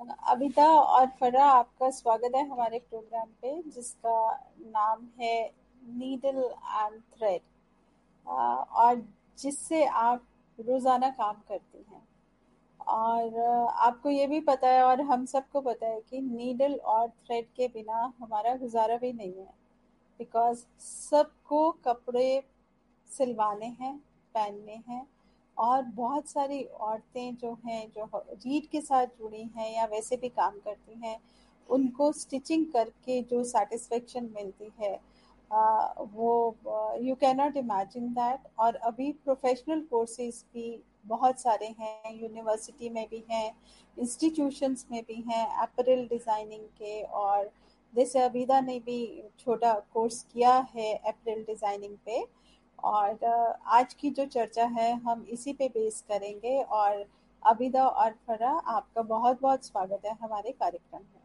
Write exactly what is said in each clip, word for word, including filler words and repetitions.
अबिता और फरा, आपका स्वागत है हमारे प्रोग्राम पे जिसका नाम है नीडल एंड थ्रेड, और जिससे आप रोज़ाना काम करती हैं। और अ, आपको ये भी पता है और हम सबको पता है कि नीडल और थ्रेड के बिना हमारा गुजारा भी नहीं है। बिकॉज सबको कपड़े सिलवाने हैं, पहनने हैं। और बहुत सारी औरतें जो हैं, जो रीड के साथ जुड़ी हैं या वैसे भी काम करती हैं, उनको स्टिचिंग करके जो सेटिस्फेक्शन मिलती है, आ, वो you can not imagine that. और अभी प्रोफेशनल कोर्सेज भी बहुत सारे हैं, यूनिवर्सिटी में भी हैं, इंस्टीट्यूशंस में भी हैं, अपरेल डिज़ाइनिंग के। और जैसे अबीदा ने भी छोटा कोर्स किया है अपरेल डिज़ाइनिंग पे। और अ, आज की जो चर्चा है हम इसी पे बेस करेंगे। और अबिदा और फरा, आपका बहुत बहुत स्वागत है हमारे कार्यक्रम में।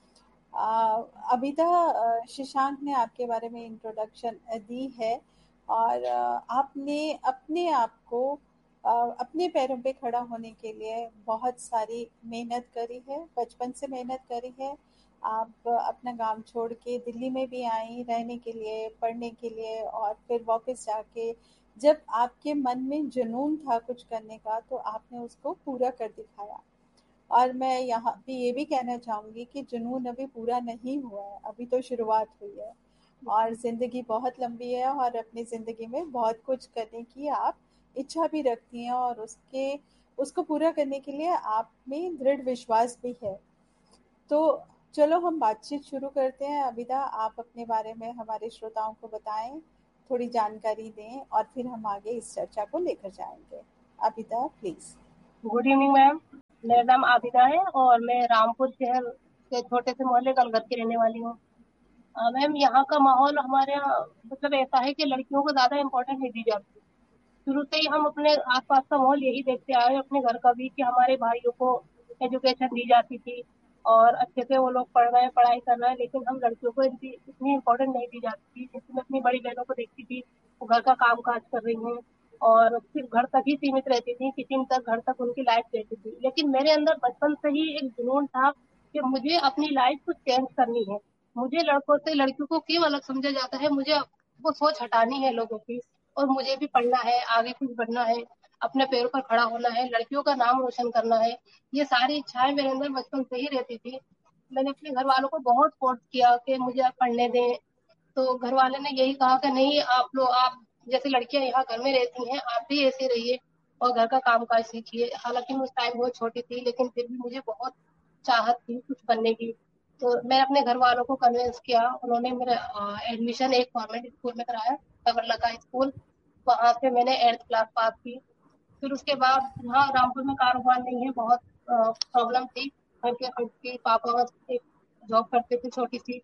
अ, अबिदा, अ, शशांक ने आपके बारे में इंट्रोडक्शन दी है। और अ, आपने अपने आप को अ, अपने पैरों पे खड़ा होने के लिए बहुत सारी मेहनत करी है, बचपन से मेहनत करी है। आप अपना गांव छोड़ के दिल्ली में भी आई रहने के लिए, पढ़ने के लिए, और फिर वापस जाके जब आपके मन में जुनून था कुछ करने का तो आपने उसको पूरा कर दिखाया। और मैं यहाँ पे ये भी कहना चाहूंगी कि जुनून अभी पूरा नहीं हुआ है, अभी तो शुरुआत हुई है। और जिंदगी बहुत लंबी है और अपनी जिंदगी में बहुत कुछ करने की आप इच्छा भी रखती हैं, और उसके उसको पूरा करने के लिए आप में दृढ़ विश्वास भी है। तो चलो हम बातचीत शुरू करते हैं। अबिदा, आप अपने बारे में हमारे श्रोताओं को बताएं, थोड़ी जानकारी दें, और फिर हम आगे इस चर्चा को लेकर जाएंगे। Abida, please. Good evening ma'am. मेरा नाम आबिदा है और मैं रामपुर शहर के छोटे से मोहल्ले कलगत की रहने वाली हूँ। अ, मैम, यहाँ का माहौल हमारे यहाँ मतलब ऐसा है कि लड़कियों को ज्यादा इम्पोर्टेंस नहीं दी जाती। शुरू से ही हम अपने आसपास का माहौल यही देखते आए, अपने घर का भी, कि हमारे भाइयों को एजुकेशन दी जाती थी और अच्छे से वो लोग पढ़ रहे हैं, पढ़ाई कर रहे हैं, लेकिन हम लड़कियों को इतनी इतनी इम्पोर्टेंस नहीं दी जाती थी। जैसे मैं अपनी बड़ी बहनों को देखती थी, वो घर का काम काज कर रही हैं और सिर्फ घर तक ही सीमित रहती थी, किचन तक, घर तक उनकी लाइफ रहती थी। लेकिन मेरे अंदर बचपन से ही एक जुनून था कि मुझे अपनी लाइफ को चेंज करनी है। मुझे लड़कों से लड़कियों को क्यों अलग समझा जाता है, मुझे वो सोच हटानी है लोगों की। और मुझे भी पढ़ना है, आगे कुछ बनना है, अपने पैरों पर खड़ा होना है, लड़कियों का नाम रोशन करना है। ये सारी इच्छाएं मेरे अंदर बचपन से ही रहती थी। मैंने अपने घर वालों को बहुत फोर्स किया कि मुझे आप पढ़ने दें। तो घर वाले ने यही कहा कि नहीं, आप लोग, आप जैसे लड़कियां यहाँ घर में रहती हैं, आप भी ऐसे रहिए और घर का काम काज सीखिए। हालांकि मैं उस टाइम बहुत छोटी थी, लेकिन फिर भी मुझे बहुत चाहत थी कुछ बनने की। तो मैं अपने घर वालों को कन्विंस किया। उन्होंने मेरा एडमिशन एक गवर्नमेंट स्कूल में कराया, तवरलका स्कूल। वहां से मैंने एट्थ क्लास पास की। फिर उसके बाद यहाँ रामपुर में कारोबार नहीं है, बहुत प्रॉब्लम थी। घर के के पापा बस एक जॉब करते थे छोटी सी,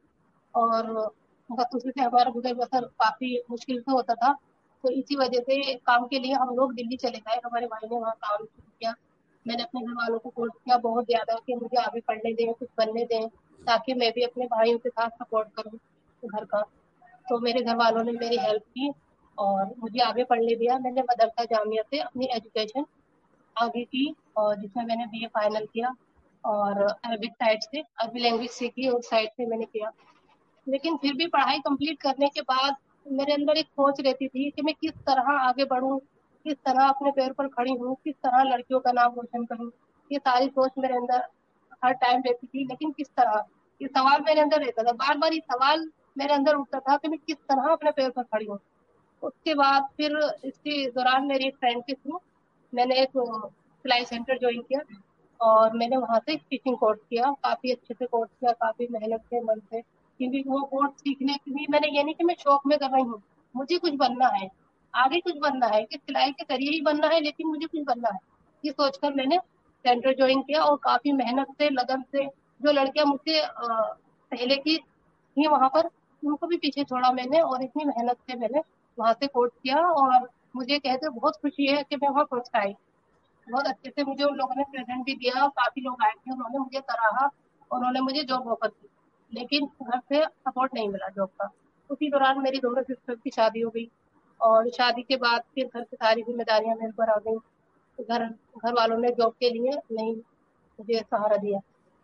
और बस उसी से हमारा गुजर बसर काफी मुश्किल से होता था। तो इसी वजह से काम के लिए हम लोग दिल्ली चले गए, हमारे भाई ने वहाँ काम शुरू किया। मैंने अपने घर वालों को फोर्स किया बहुत ज्यादा कि मुझे आगे पढ़ने दें, कुछ बनने दें, ताकि मैं भी अपने भाइयों के साथ सपोर्ट करूँ घर का। तो मेरे घर वालों ने मेरी हेल्प की और मुझे आगे पढ़ने दिया। मैंने मदरसा जामिया से अपनी एजुकेशन आगे की, और जिसमें मैंने बीए फाइनल किया। और अरबिक साइड से अरबी लैंग्वेज सीखी, उस साइड से मैंने किया। लेकिन फिर भी पढ़ाई कंप्लीट करने के बाद मेरे अंदर एक सोच रहती थी कि मैं किस तरह आगे बढ़ूं, किस तरह अपने पैर पर खड़ी हूँ, किस तरह लड़कियों का नाम रोशन करूं। ये सारी सोच मेरे अंदर हर टाइम रहती थी, लेकिन किस तरह, ये सवाल मेरे अंदर रहता था। बार बार ये सवाल मेरे अंदर उठता था कि मैं किस तरह अपने पैर पर खड़ी हूँ। उसके बाद फिर इसी दौरान मेरी एक फ्रेंड के थ्रू मैंने एक सिलाई सेंटर ज्वाइन किया और मैंने वहां से स्टिचिंग कोर्स किया। काफी अच्छे से कोर्स किया, काफी मेहनत से, मन से। क्योंकि वो कोर्स सीखने के लिए मैंने, ये नहीं कि मैं शौक में कर रही हूँ, मुझे कुछ बनना है, आगे कुछ बनना है, कि सिलाई के जरिए ही बनना है, लेकिन मुझे कुछ बनना है। ये सोचकर मैंने सेंटर ज्वाइन किया और काफी मेहनत से, लगन से, जो लड़कियां मुझसे अ, पहले की थी वहां पर, उनको भी पीछे छोड़ा मैंने, और इतनी मेहनत से मैंने वहां से कोर्स किया। और मुझे कहते बहुत खुशी है कि मैं वहाँ फर्स्ट आई। बहुत अच्छे से मुझे उन लोगों ने प्रेजेंट भी दिया, काफी लोग आए थे, उन्होंने मुझे सराहा और उन्होंने मुझे जॉब ऑफर दी। लेकिन घर से सपोर्ट नहीं मिला जॉब का। उसी दौरान मेरी दोनों सिस्टर की शादी हो गई, और शादी के बाद फिर घर की सारी जिम्मेदारियां मेरे पर आ गई। घर घर वालों ने जॉब के लिए नहीं मुझे सहारा दिया।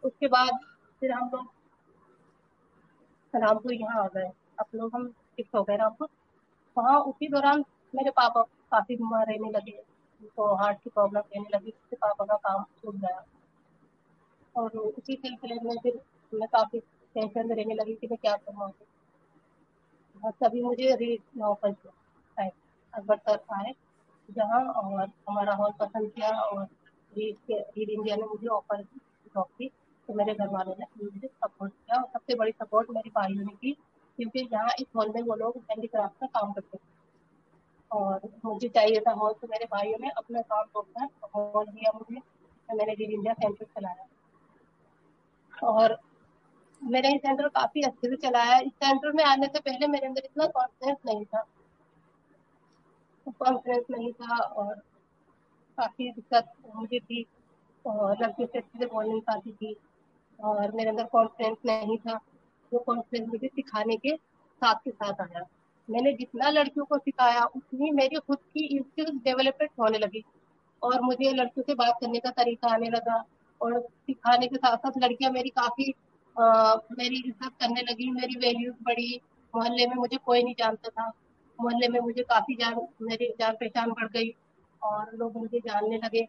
उसके बाद फिर हम लोग रामपुर यहाँ आ गए, अब लोग हम शिफ्ट हो गए रामपुर। वहाँ उसी दौरान मेरे पापा काफी बीमार रहने लगे, उनको हार्ट की प्रॉब्लम रहने लगी, उससे पापा का काम छूट गया। और उसी सिलसिले में फिर मैं काफी टेंशन में रहने लगी कि मैं क्या करूँ आगे। और तभी मुझे रीड ऑफर किया अकबर सर आए जहाँ, और हमारा हॉल पसंद किया, और रीड के रीड इंडिया ने मुझे ऑफर की जॉब की। तो मेरे घर वालों ने मुझे सपोर्ट किया, और सबसे बड़ी सपोर्ट मेरे भाइयों ने की, क्योंकि यहाँ इस हॉल में वो लोग हैंडीक्राफ्ट का काम करते थे और मुझे चाहिए था हॉल। तो मेरे भाइयों ने अपना काम छोड़कर हॉल दिया मुझे, तो मैंने रीड इंडिया सेंटर चलाया। और मेरा ये सेंटर काफी अच्छे से चला है। इस सेंटर में आने से पहले मेरे अंदर इतना कॉन्फिडेंस नहीं था, कॉन्फिडेंस नहीं था और काफी दिक्कत मुझे थी, और लड़कियों से अच्छे से बोल नहीं पाती थी, और मेरे अंदर कॉन्फिडेंस नहीं था। वो कॉन्फिडेंस मुझे सिखाने के साथ के साथ आया। मैंने जितना लड़कियों को सिखाया उतनी मेरी खुद की स्किल्स डेवलपमेंट होने लगी, और मुझे लड़कियों से बात करने का तरीका आने लगा, और सिखाने के साथ साथ लड़कियां मेरी काफी आ, मेरी इज्जत करने लगी, मेरी वैल्यूज बढ़ी। मोहल्ले में मुझे कोई नहीं जानता था, मोहल्ले में मुझे काफी जान मेरी जान पहचान बढ़ गई, और लोग मुझे जानने लगे।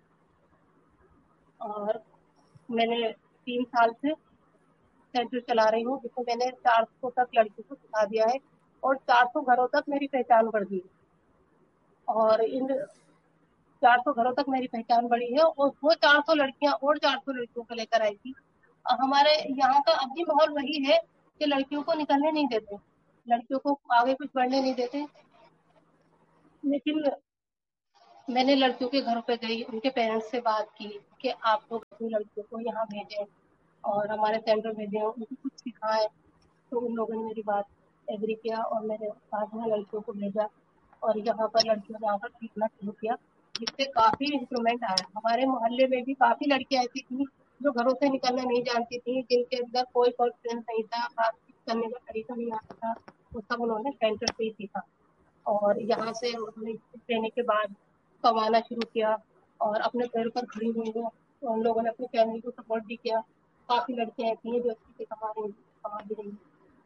और मैंने तीन साल से सेंटर चला रही हूँ, जिसमें मैंने चार सौ तक लड़कियों को सिखा दिया है, और चार सौ घरों तक मेरी पहचान बढ़ गई। और इन चार सौ घरों तक मेरी पहचान बढ़ी है, और वो चार सौ लड़कियां और चार सौ लड़कियों को लेकर आई थी। हमारे यहाँ का अब भी माहौल वही है कि लड़कियों को निकलने नहीं देते, लड़कियों को आगे कुछ बढ़ने नहीं देते। लेकिन मैंने लड़कियों के घरों पे गई, उनके पेरेंट्स से बात की कि आप लोग अपनी लड़कियों को यहाँ भेजें और हमारे सेंटर भेजें, उनको कुछ सिखाएं। तो उन लोगों ने मेरी बात एग्री किया, और मेरे साथ में लड़कियों को भेजा, और यहाँ पर लड़कियों ने आकर सीखना शुरू किया, जिससे काफी इंप्रूवमेंट आया। हमारे मोहल्ले में भी काफी लड़कियां ऐसी थी जो घरों से निकलना नहीं जानती थी, जिनके अंदर कोई कॉन्फिडेंस नहीं था, बातचीत करने का तरीका नहीं आता था, वो सब उन्होंने सेंटर से ही सीखा। और यहाँ से उन्होंने लेने के बाद कमाना शुरू किया, और अपने पैर पर खड़ी हुई हैं। तो उन लोगों ने अपनी फैमिली को सपोर्ट भी किया। काफी लड़कियां ऐसी हैं जो अच्छे से कमा रही कमा भी रही हैं।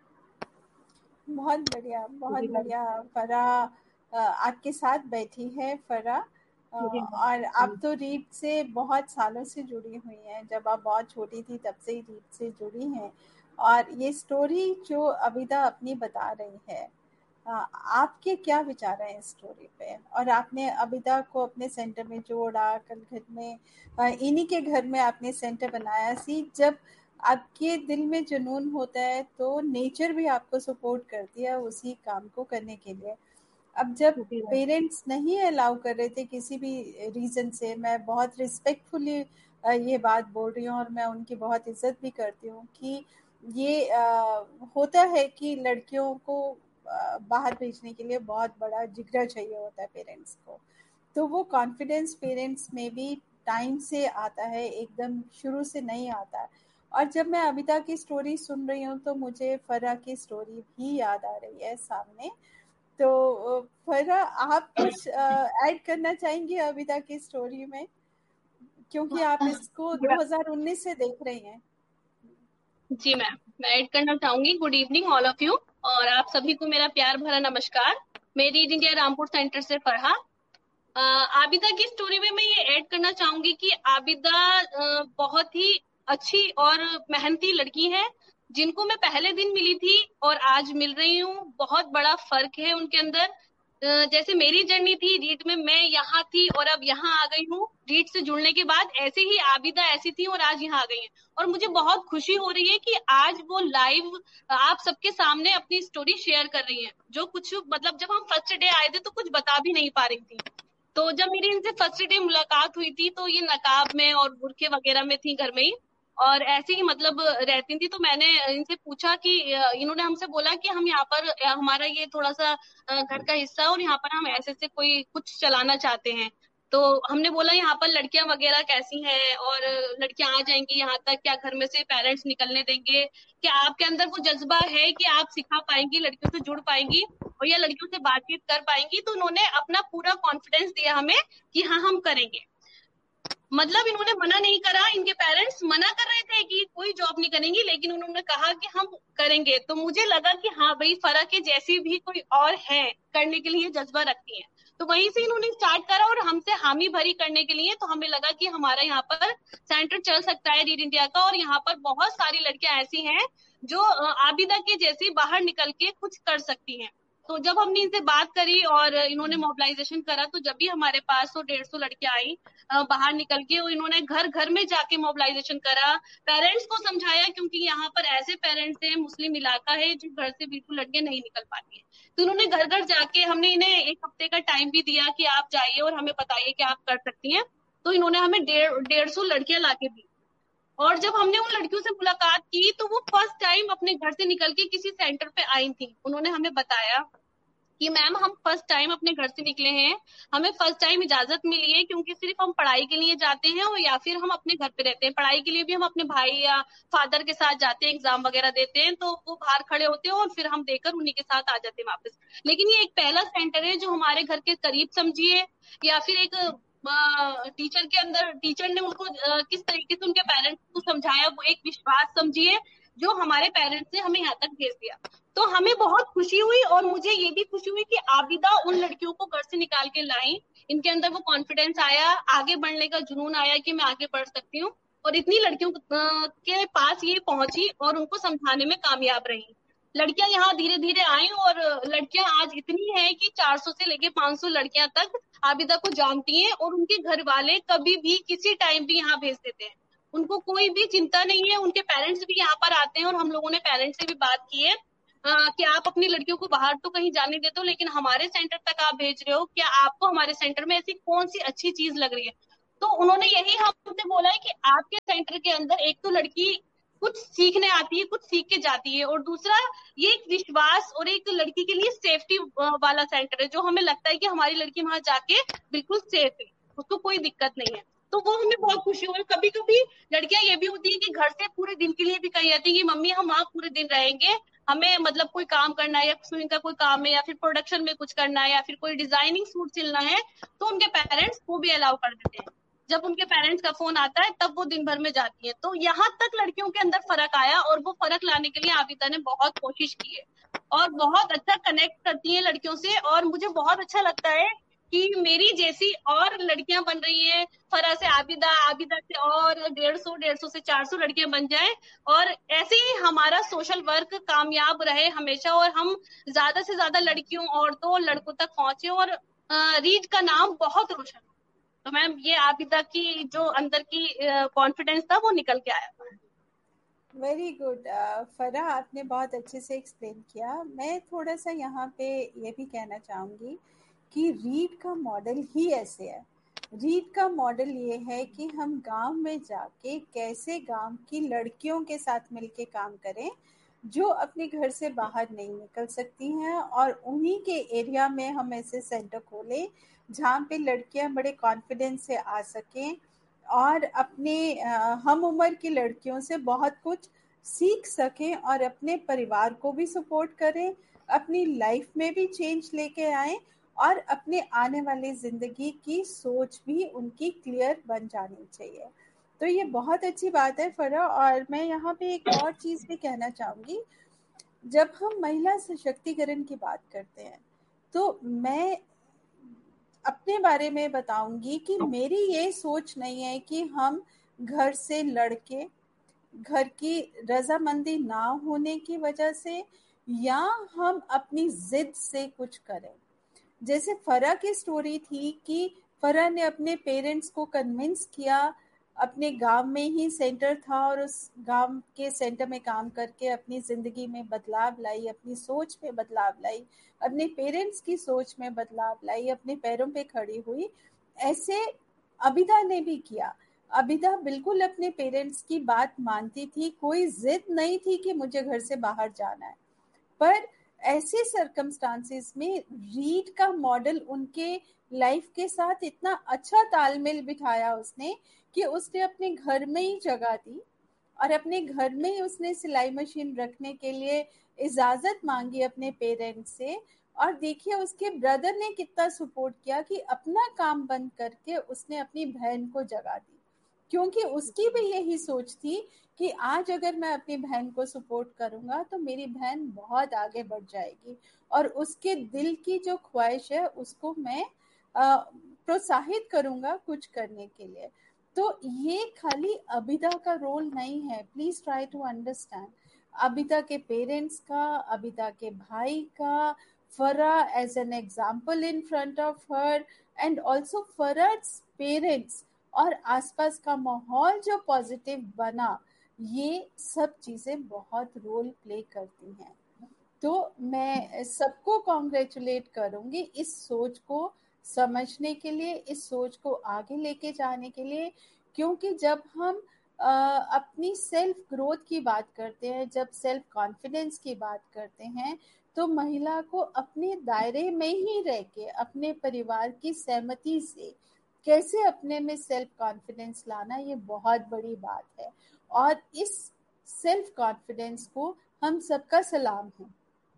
बहुत बढ़िया, बहुत जी मैम। बढ़िया। फराह अ, आपके साथ बैठी है फराह, अ, जी मैम। और जी। आप तो रीड से बहुत सालों से जुड़ी हुई हैं। जब आप बहुत छोटी थी तब से ही रीड से जुड़ी हैं, और ये स्टोरी जो अबिदा अपनी बता रही है, अ, आपके क्या विचार हैं इस स्टोरी पे? और आपने अबिदा को अपने सेंटर में जोड़ा, कल घर में अ, इन्हीं के घर में आपने सेंटर बनाया। सी जब आपके दिल में जुनून होता है तो नेचर भी आपको सपोर्ट करती है उसी काम को करने के लिए। अब जब जी मैम। पेरेंट्स नहीं अलाउ कर रहे थे किसी भी रीज़न से, मैं बहुत रिस्पेक्टफुली ये बात बोल रही हूँ, और मैं उनकी बहुत इज्जत भी करती हूँ कि ये अ, होता है कि लड़कियों को अ, बाहर भेजने के लिए बहुत बड़ा जिगरा चाहिए होता है पेरेंट्स को। तो वो कॉन्फिडेंस पेरेंट्स में भी टाइम से आता है, एकदम शुरू से नहीं आता है। और जब मैं अबिता की स्टोरी सुन रही हूँ तो मुझे फरा की स्टोरी भी याद आ रही है सामने। तो अ, फरा, आप कुछ ऐड करना चाहेंगे अबिता की स्टोरी में, क्योंकि आप इसको गुड। दो हज़ार उन्नीस से देख रही हैं। जी मैम, मैं ऐड करना चाहूंगी। Good evening all of you, और आप सभी को मेरा प्यार भरा नमस्कार। मैं रीड इंडिया रामपुर सेंटर से फरहा। अ, आबिदा की स्टोरी में मैं ये ऐड करना चाहूंगी कि आबिदा अ, बहुत ही अच्छी और मेहनती लड़की है, जिनको मैं पहले दिन मिली थी और आज मिल रही हूँ। बहुत बड़ा फर्क है उनके अंदर। अ, जैसे मेरी जर्नी थी रीड में, मैं यहाँ थी और अब यहाँ आ गई हूँ रीड से जुड़ने के बाद, ऐसे ही आबिदा ऐसी थी और आज यहाँ आ गई है। और मुझे बहुत खुशी हो रही है कि आज वो लाइव आप सबके सामने अपनी स्टोरी शेयर कर रही हैं। जो कुछ मतलब जब हम फर्स्ट डे आए थे तो कुछ बता भी नहीं पा रही थी। तो जब मेरी इनसे फर्स्ट डे मुलाकात हुई थी तो ये नकाब में और बुरखे वगैरह में थी घर में ही, और ऐसे ही मतलब रहती थी। तो मैंने इनसे पूछा कि इन्होंने हमसे बोला कि हम यहाँ पर हमारा ये थोड़ा सा घर का हिस्सा है और यहाँ पर हम ऐसे से कोई कुछ चलाना चाहते हैं। तो हमने बोला यहाँ पर लड़कियां वगैरह कैसी हैं, और लड़कियां आ जाएंगी यहाँ तक क्या, घर में से पेरेंट्स निकलने देंगे क्या, आपके अंदर वो जज्बा है कि आप सिखा पाएंगी, लड़कियों से जुड़ पाएंगी और या लड़कियों से बातचीत कर पाएंगी। तो उन्होंने अपना पूरा कॉन्फिडेंस दिया हमें कि हाँ हम करेंगे। मतलब इन्होंने मना नहीं करा, इनके पेरेंट्स मना कर रहे थे कि कोई कोई जॉब नहीं करेंगी, लेकिन उन्होंने कहा कि हम करेंगे। तो मुझे लगा कि हाँ भाई, फरा के जैसी भी कोई और है करने के लिए जज्बा रखती है। तो वहीं से इन्होंने स्टार्ट करा और हमसे हामी भरी करने के लिए। तो हमें लगा कि हमारा यहाँ पर सेंटर चल सकता है रीड इंडिया का, और यहाँ पर बहुत सारी लड़कियां ऐसी हैं जो आबिदा के जैसे बाहर निकल के कुछ कर सकती हैं। तो जब हमने इनसे बात करी और इन्होंने मोबिलाइजेशन करा, तो जब भी हमारे पास सौ डेढ़ सौ लड़कियां आई बाहर निकल के, इन्होंने घर घर में जाके मोबिलाइजेशन करा, पेरेंट्स को समझाया, क्योंकि यहाँ पर ऐसे पेरेंट्स हैं, मुस्लिम इलाका है, जो घर से बिल्कुल लड़कियां नहीं निकल पाती है। तो इन्होंने घर घर जाके, हमने इन्हें एक हफ्ते का टाइम भी दिया कि आप जाइए और हमें बताइए कि आप कर सकती हैं। तो इन्होंने हमें डेढ़ डेढ़ सौ लड़कियां लाके दी। और जब हमने उन लड़कियों से मुलाकात की, तो वो फर्स्ट टाइम अपने घर से निकल के किसी सेंटर पे आई थी। उन्होंने हमें बताया कि मैम, हम फर्स्ट टाइम अपने घर से निकले हैं, हमें फर्स्ट टाइम इजाजत मिली है, क्योंकि सिर्फ हम पढ़ाई के लिए जाते हैं और या फिर हम अपने घर पे रहते हैं। पढ़ाई के लिए भी हम अपने भाई या फादर के साथ जाते हैं, एग्जाम वगैरह देते हैं, तो वो बाहर खड़े होते हैं और फिर हम देकर उन्हीं के साथ आ जाते हैं वापस। लेकिन ये एक पहला सेंटर है जो हमारे घर के करीब समझिए, या फिर एक टीचर के अंदर, टीचर ने उनको किस तरीके से उनके पेरेंट्स को समझाया, वो एक विश्वास समझिए, जो हमारे पेरेंट्स ने हमें यहाँ तक भेज दिया। तो हमें बहुत खुशी हुई, और मुझे ये भी खुशी हुई कि आबिदा उन लड़कियों को घर से निकाल के लाई। इनके अंदर वो कॉन्फिडेंस आया, आगे बढ़ने का जुनून आया कि मैं आगे बढ़ सकती हूँ, और इतनी लड़कियों के पास ये पहुंची और उनको समझाने में कामयाब रही। लड़कियां यहाँ धीरे धीरे आई, और लड़कियां आज इतनी हैं कि चार सौ से लेके पांच सौ लड़कियां तक आबिदा को जानती हैं, और उनके घर वाले कभी भी किसी टाइम भी यहाँ भेज देते हैं। उनको कोई भी चिंता नहीं है। उनके पेरेंट्स भी यहाँ पर आते हैं, और हम लोगों ने पेरेंट्स से भी बात की है कि आप अपनी लड़कियों को बाहर तो कहीं जाने देते हो, लेकिन हमारे सेंटर तक आप भेज रहे हो, क्या आपको हमारे सेंटर में ऐसी कौन सी अच्छी चीज लग रही है? तो उन्होंने यही हमसे बोला है कि आपके सेंटर के अंदर एक तो लड़की कुछ सीखने आती है, कुछ सीख के जाती है, और दूसरा ये एक विश्वास और एक लड़की के लिए सेफ्टी वाला सेंटर है, जो हमें लगता है कि हमारी लड़की वहां जाके बिल्कुल सेफ है, उसको कोई दिक्कत नहीं है। तो वो हमें बहुत खुशी हुई। कभी कभी लड़कियां ये भी होती है कि घर से पूरे दिन के लिए भी कही जाती है कि मम्मी हम वहां पूरे दिन रहेंगे, हमें मतलब कोई काम करना है, या स्विमिंग का कोई काम है, या फिर प्रोडक्शन में कुछ करना है, या फिर कोई डिजाइनिंग सूट सिलना है, तो उनके पेरेंट्स वो भी अलाउ कर देते हैं। जब उनके पेरेंट्स का फोन आता है तब वो दिन भर में जाती है। तो यहाँ तक लड़कियों के अंदर फर्क आया, और वो फर्क लाने के लिए आबिदा ने बहुत कोशिश की है, और बहुत अच्छा कनेक्ट करती है लड़कियों से। और मुझे बहुत अच्छा लगता है कि मेरी जैसी और लड़कियां बन रही हैं, फरा से आबिदा, आबिदा से और डेढ़ सौ डेढ़ सौ से चार सौ लड़कियां बन जाएं, और ऐसे ही हमारा सोशल वर्क कामयाब रहे हमेशा, और हम ज्यादा से ज्यादा लड़कियों, औरतों और लड़कों तक पहुंचे, और रीड का नाम बहुत रोशन। तो मैम, ये आबिदा की जो अंदर की कॉन्फिडेंस था वो निकल के आया। वेरी गुड फरा, आपने बहुत अच्छे से एक्सप्लेन किया। मैं थोड़ा सा यहाँ पे ये भी कहना चाहूँगी कि रीड का मॉडल ही ऐसे है। रीड का मॉडल ये है कि हम गांव में जाके कैसे गांव की लड़कियों के साथ मिलके काम करें, जो अपने घर से बाहर नहीं निकल सकती हैं, और उन्हीं के एरिया में हम ऐसे सेंटर खोलें जहाँ पे लड़कियां बड़े कॉन्फिडेंस से आ सकें, और अपने हम उम्र की लड़कियों से बहुत कुछ सीख सकें, और अपने परिवार को भी सपोर्ट करें, अपनी लाइफ में भी चेंज लेके आए, और अपने आने वाली जिंदगी की सोच भी उनकी क्लियर बन जानी चाहिए। तो ये बहुत अच्छी बात है फरा। और मैं यहाँ पे एक और चीज भी कहना चाहूंगी, जब हम महिला सशक्तिकरण की बात करते हैं, तो मैं अपने बारे में बताऊंगी कि मेरी ये सोच नहीं है कि हम घर से लड़के, घर की रजामंदी ना होने की वजह से, या हम अपनी जिद से कुछ करें। जैसे फरा की स्टोरी थी कि फरा ने अपने पेरेंट्स को कन्विंस किया, अपने गांव में ही सेंटर था, और उस गांव के सेंटर में काम करके अपनी जिंदगी में बदलाव लाई, अपनी सोच में बदलाव लाई, अपने पेरेंट्स की सोच में बदलाव लाई, अपने पैरों पे खड़ी हुई। ऐसे अबिदा ने भी किया। अबिदा बिल्कुल अपने पेरेंट्स की बात मानती थी, कोई जिद नहीं थी कि मुझे घर से बाहर जाना है। पर ऐसे सर्कमस्टांसेस में रीड का मॉडल उनके लाइफ के साथ इतना अच्छा तालमेल बिठाया उसने, कि उसने अपने घर में ही जगह दी, और अपने घर में ही उसने सिलाई मशीन रखने के लिए इजाजत मांगी अपने पेरेंट्स से। और देखिए उसके ब्रदर ने कितना सपोर्ट किया कि अपना काम बंद करके उसने अपनी बहन को जगह दी। क्योंकि उसकी भी यही सोच थी कि आज अगर मैं अपनी बहन को सपोर्ट करूंगा तो मेरी बहन बहुत आगे बढ़ जाएगी, और उसके दिल की जो ख्वाहिश है उसको मैं प्रोत्साहित करूंगा कुछ करने के लिए। तो ये खाली अबिदा का रोल नहीं है, please try to understand. Abida के पेरेंट्स का, अबिदा के भाई का, फरा as an example in front of her, and also फरा's parents और आसपास का माहौल जो पॉजिटिव बना, ये सब चीजें बहुत रोल प्ले करती हैं। तो मैं सबको कॉन्ग्रेचुलेट करूंगी इस सोच को समझने के लिए, इस सोच को आगे लेके जाने के लिए, क्योंकि जब हम आ, अपनी सेल्फ ग्रोथ की बात करते हैं, जब सेल्फ कॉन्फिडेंस की बात करते हैं, तो महिला को अपने दायरे में ही रह के, अपने परिवार की सहमति से कैसे अपने में सेल्फ कॉन्फिडेंस लाना, ये बहुत बड़ी बात है। और इस सेल्फ कॉन्फिडेंस को हम सबका सलाम है,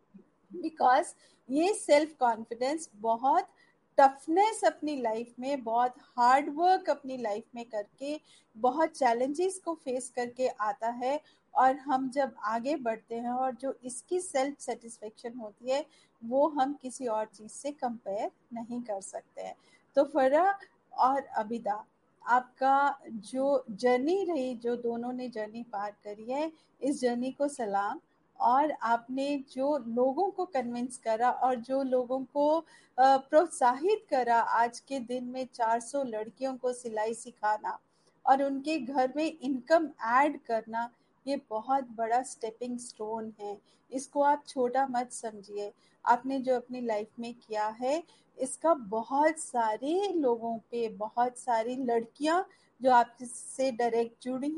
बिकॉज ये सेल्फ कॉन्फिडेंस बहुत टफनेस अपनी लाइफ में, बहुत हार्ड वर्क अपनी लाइफ में करके, बहुत चैलेंजेस को फेस करके आता है। और हम जब आगे बढ़ते हैं और जो इसकी सेल्फ सेटिस्फेक्शन होती है वो हम किसी और चीज से कंपेयर नहीं कर सकते हैं। तो फरा और अबिदा, आपका जो जर्नी रही, जो दोनों ने जर्नी पार करी है, इस जर्नी को सलाम। और आपने जो लोगों को कन्विंस करा और जो लोगों को प्रोत्साहित करा आज के दिन में चार सौ लड़कियों को सिलाई सिखाना और उनके घर में इनकम ऐड करना, ये बहुत बड़ा स्टेपिंग स्टोन है। इसको आप छोटा मत समझिए। आपने जो अपनी लाइफ में किया है इसका बहुत सारे लोगों पे, बहुत सारी लड़कियां जो आपसे डायरेक्ट जुड़ी